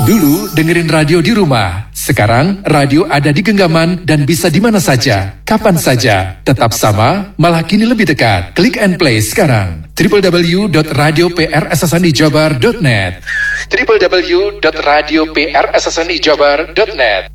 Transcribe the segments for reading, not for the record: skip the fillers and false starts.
Dulu dengerin radio di rumah. Sekarang radio ada di genggaman dan bisa di mana saja, kapan saja. Tetap sama, malah kini lebih dekat. Klik and play sekarang. www.radioprssnijabar.net www.radioprssnijabar.net.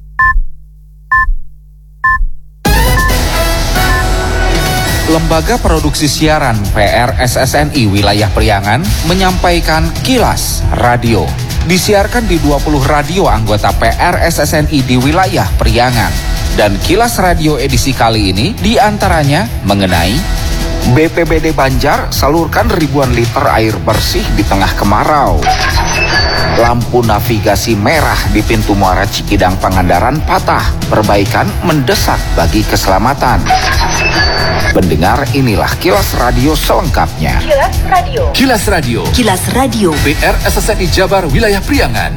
Lembaga Produksi Siaran PRSSNI Wilayah Priangan menyampaikan Kilas Radio. Disiarkan di 20 radio anggota PRSSNI di wilayah Priangan. Dan Kilas Radio edisi kali ini diantaranya mengenai BPBD Banjar salurkan ribuan liter air bersih di tengah kemarau. Lampu navigasi merah di pintu muara Cikidang Pangandaran patah. Perbaikan mendesak bagi keselamatan. Pendengar, inilah Kilas Radio selengkapnya. Kilas Radio. Kilas Radio. Kilas Radio. PRSSNI Jabar Wilayah Priangan.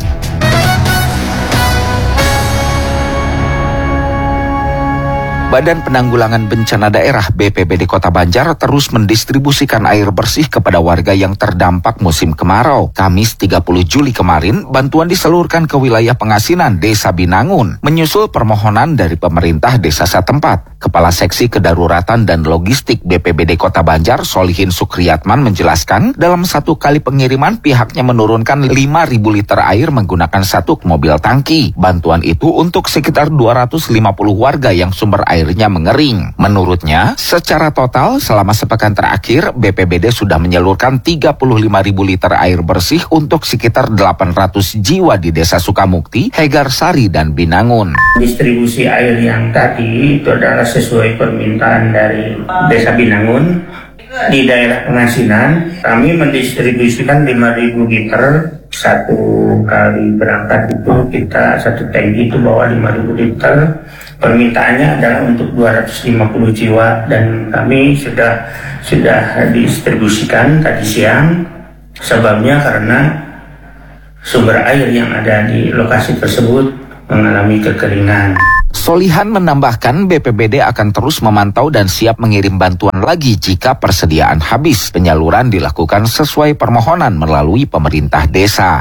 Badan Penanggulangan Bencana Daerah BPBD Kota Banjar terus mendistribusikan air bersih kepada warga yang terdampak musim kemarau. Kamis 30 Juli kemarin, bantuan disalurkan ke wilayah pengasinan Desa Binangun, menyusul permohonan dari pemerintah desa setempat. Kepala Seksi Kedaruratan dan Logistik BPBD Kota Banjar, Solihin Sukriyatman menjelaskan, dalam satu kali pengiriman pihaknya menurunkan 5.000 liter air menggunakan satu mobil tangki. Bantuan itu untuk sekitar 250 warga yang sumber airnya mengering. Menurutnya, secara total selama sepekan terakhir, BPBD sudah menyalurkan 35.000 liter air bersih untuk sekitar 800 jiwa di Desa Sukamukti, Hegarsari, dan Binangun. Distribusi air yang tadi itu adalah sesuai permintaan dari Desa Binangun. Di daerah pengasinan, kami mendistribusikan 5.000 liter. Satu kali berangkat itu kita satu tangki itu bawa 5.000 liter. Permintaannya adalah untuk 250 jiwa dan kami sudah distribusikan tadi siang. Sebabnya karena sumber air yang ada di lokasi tersebut mengalami kekeringan. Solihan menambahkan BPBD akan terus memantau dan siap mengirim bantuan lagi jika persediaan habis. Penyaluran dilakukan sesuai permohonan melalui pemerintah desa.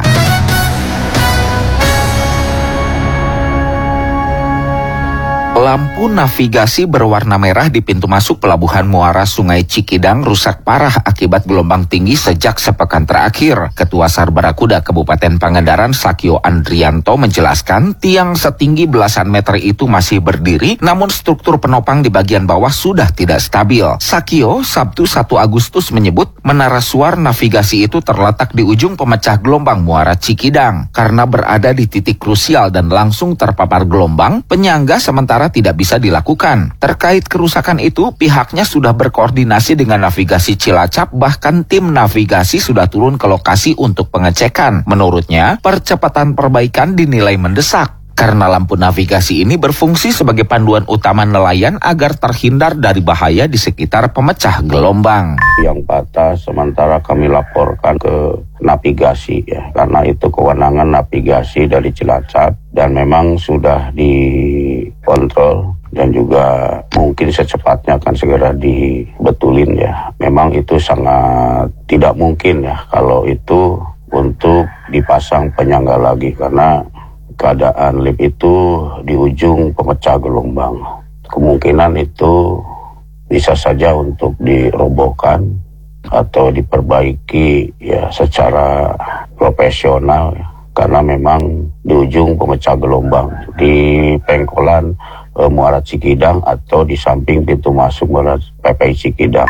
Lampu navigasi berwarna merah di pintu masuk pelabuhan muara Sungai Cikidang rusak parah akibat gelombang tinggi sejak sepekan terakhir. Ketua Sar Barakuda Kabupaten Pangandaran Sakio Andrianto menjelaskan tiang setinggi belasan meter itu masih berdiri, namun struktur penopang di bagian bawah sudah tidak stabil. Sakio Sabtu 1 Agustus menyebut menara suar navigasi itu terletak di ujung pemecah gelombang muara Cikidang. Karena berada di titik krusial dan langsung terpapar gelombang, penyangga sementara tidak bisa dilakukan. Terkait kerusakan itu, pihaknya sudah berkoordinasi dengan navigasi Cilacap, bahkan tim navigasi sudah turun ke lokasi untuk pengecekan. Menurutnya, percepatan perbaikan dinilai mendesak karena lampu navigasi ini berfungsi sebagai panduan utama nelayan agar terhindar dari bahaya di sekitar pemecah gelombang. Yang patah sementara kami laporkan ke navigasi ya, karena itu kewenangan navigasi dari Cilacap dan memang sudah dikontrol dan juga mungkin secepatnya akan segera dibetulin ya. Memang itu sangat tidak mungkin ya kalau itu untuk dipasang penyangga lagi karena keadaan lift itu di ujung pemecah gelombang. Kemungkinan itu bisa saja untuk dirobohkan atau diperbaiki ya secara profesional ya. Karena memang di ujung pemecah gelombang di pengkolan muara Cikidang atau di samping pintu masuk muara PPI Cikidang.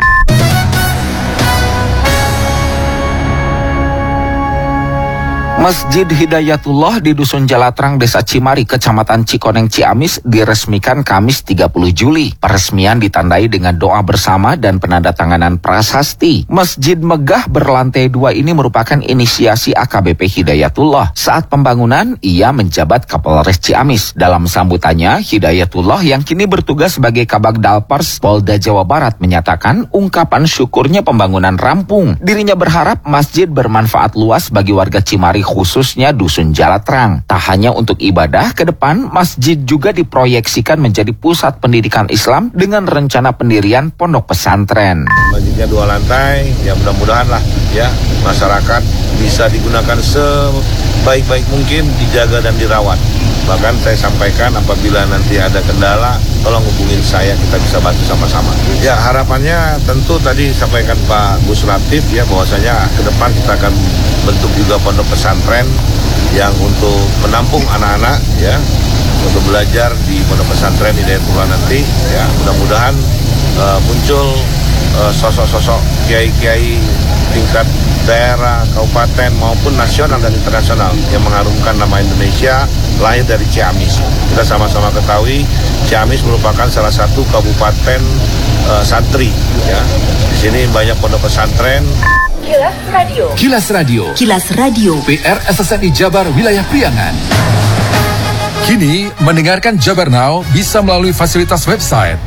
Masjid Hidayatullah di Dusun Jalatrang, Desa Cimari, Kecamatan Cikoneng, Ciamis diresmikan Kamis 30 Juli. Peresmian ditandai dengan doa bersama dan penandatanganan prasasti. Masjid megah berlantai 2 ini merupakan inisiasi AKBP Hidayatullah. Saat pembangunan, ia menjabat Kapolres Ciamis. Dalam sambutannya, Hidayatullah yang kini bertugas sebagai Kabag Dalpers Polda Jawa Barat menyatakan ungkapan syukurnya pembangunan rampung. Dirinya berharap masjid bermanfaat luas bagi warga Cimari, khususnya Dusun Jalatrang. Tak hanya untuk ibadah, ke depan masjid juga diproyeksikan menjadi pusat pendidikan Islam dengan rencana pendirian pondok pesantren. Masjidnya 2 lantai, ya mudah-mudahan lah ya masyarakat bisa digunakan sebaik-baik mungkin dijaga dan dirawat. Bahkan saya sampaikan apabila nanti ada kendala, tolong hubungin saya, kita bisa bantu sama-sama. Ya, harapannya tentu tadi sampaikan Pak Gus Latif ya, bahwasanya ke depan kita akan bentuk juga pondok pesantren yang untuk menampung anak-anak ya, untuk belajar di pondok pesantren di Hidayatullah nanti ya. Mudah-mudahan muncul sosok-sosok kiai-kiai tingkat daerah, kabupaten maupun nasional dan internasional yang mengharumkan nama Indonesia, lahir dari Ciamis. Kita sama-sama ketahui Ciamis merupakan salah satu kabupaten santri ya. Di sini banyak pondok pesantren. Kilas Radio. Kilas Radio. Kilas Radio. PR SSNI Jabar Wilayah Priangan. Kini, mendengarkan Jabar Now bisa melalui fasilitas website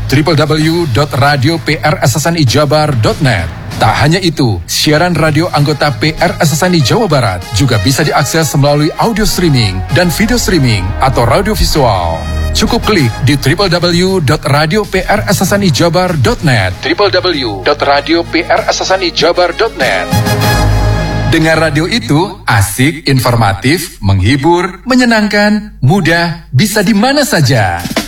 www.radioprssnijabar.net. Tak hanya itu, siaran radio anggota PR SSNI Jawa Barat juga bisa diakses melalui audio streaming dan video streaming atau radio visual. Cukup klik di www.radioprssnijabar.net www.radioprssnijabar.net. Dengar radio itu asik, informatif, menghibur, menyenangkan, mudah, bisa di mana saja.